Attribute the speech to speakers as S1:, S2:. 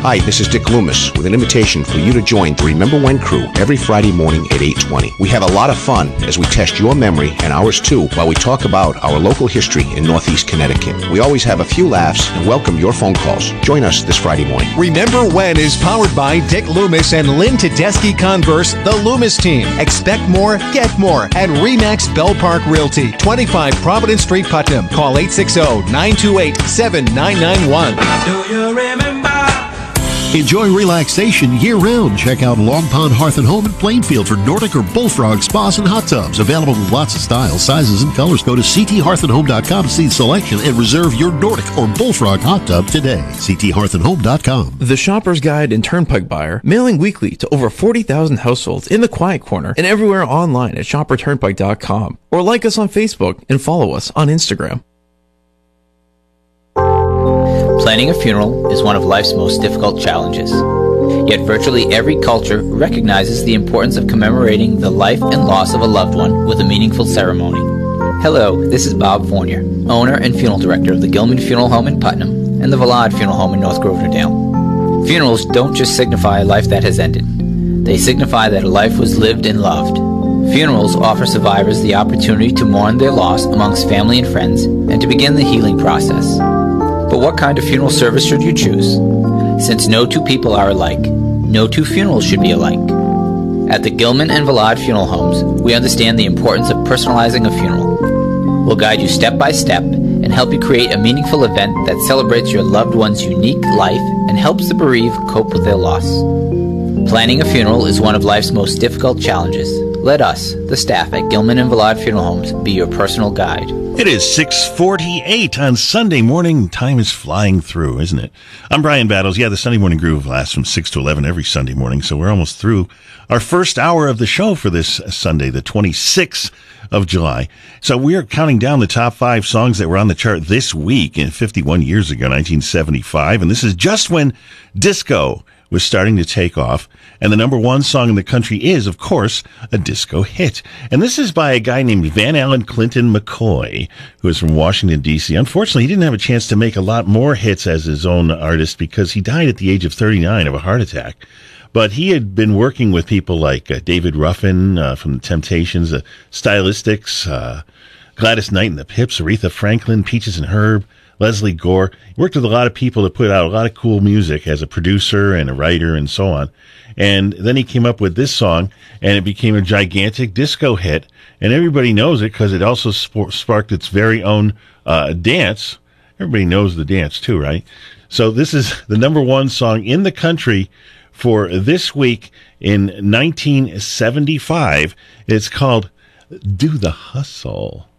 S1: Hi, this is Dick Loomis with an invitation for you to join the Remember When crew every Friday morning at 8:20. We have a lot of fun as we test your memory and ours too while we talk about our local history in Northeast Connecticut. We always have a few laughs and welcome your phone calls. Join us this Friday morning.
S2: Remember When is powered by Dick Loomis and Lynn Tedeschi Converse, the Loomis team. Expect more, get more at RE/MAX Bell Park Realty, 25 Providence Street, Putnam. Call 860-928-7991.
S3: Do you remember?
S4: Enjoy relaxation year-round. Check out Long Pond Hearth and Home in Plainfield for Nordic or Bullfrog spas and hot tubs. Available in lots of styles, sizes, and colors. Go to cthearthandhome.com to see the selection and reserve your Nordic or Bullfrog hot tub today. cthearthandhome.com.
S5: The Shopper's Guide and Turnpike Buyer, mailing weekly to over 40,000 households in the Quiet Corner and everywhere online at shopperturnpike.com. Or like us on Facebook and follow us on Instagram.
S6: Planning a funeral is one of life's most difficult challenges. Yet virtually every culture recognizes the importance of commemorating the life and loss of a loved one with a meaningful ceremony. Hello, this is Bob Fournier, owner and funeral director of the Gilman Funeral Home in Putnam and the Vallard Funeral Home in North Grosvenor-Dale. Funerals don't just signify a life that has ended. They signify that a life was lived and loved. Funerals offer survivors the opportunity to mourn their loss amongst family and friends and to begin the healing process. But what kind of funeral service should you choose? Since no two people are alike, no two funerals should be alike. At the Gilman and Vallard Funeral Homes, we understand the importance of personalizing a funeral. We'll guide you step by step and help you create a meaningful event that celebrates your loved one's unique life and helps the bereaved cope with their loss. Planning a funeral is one of life's most difficult challenges. Let us, the staff at Gilman and Vallard Funeral Homes, be your personal guide.
S7: It is 6:48 on Sunday morning. Time is flying through, isn't it? I'm Brian Battles. Yeah, the Sunday Morning Groove lasts from 6 to 11 every Sunday morning, so we're almost through our first hour of the show for this Sunday, the 26th of July. So we're counting down the top 5 songs that were on the chart this week in 51 years ago, 1975, and this is just when disco was starting to take off, and the number one song in the country is, of course, a disco hit. And this is by a guy named Van Allen Clinton McCoy, who is from Washington, D.C. Unfortunately, he didn't have a chance to make a lot more hits as his own artist because he died at the age of 39 of a heart attack. But he had been working with people like David Ruffin from The Temptations, Stylistics, Gladys Knight and the Pips, Aretha Franklin, Peaches and Herb, Leslie Gore. He worked with a lot of people that put out a lot of cool music as a producer and a writer and so on. And then he came up with this song, and it became a gigantic disco hit. And everybody knows it because it also sparked its very own dance. Everybody knows the dance too, right? So this is the number one song in the country for this week in 1975. It's called Do the Hustle.